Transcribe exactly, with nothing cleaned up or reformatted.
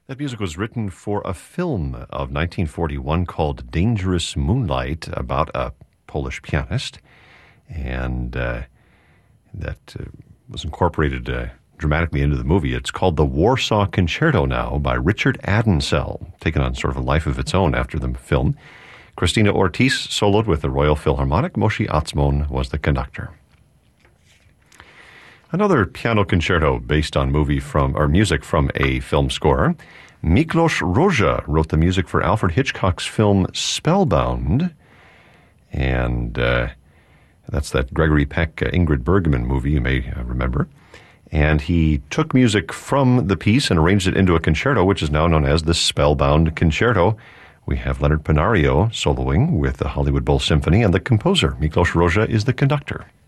That music was written for a film of nineteen forty-one called Dangerous Moonlight about a Polish pianist, and uh, that uh, was incorporated uh, dramatically into the movie. It's called the Warsaw Concerto now by Richard Adensell, taken on sort of a life of its own after the film. Christina Ortiz soloed with the Royal Philharmonic. Moshe Atzmon was the conductor. Another piano concerto based on movie from or music from a film score. Miklos Rozsa wrote the music for Alfred Hitchcock's film Spellbound, and uh, that's that Gregory Peck, uh, Ingrid Bergman movie you may uh, remember. And he took music from the piece and arranged it into a concerto, which is now known as the Spellbound Concerto. We have Leonard Panario soloing with the Hollywood Bowl Symphony, and the composer, Miklos Rozsa, is the conductor.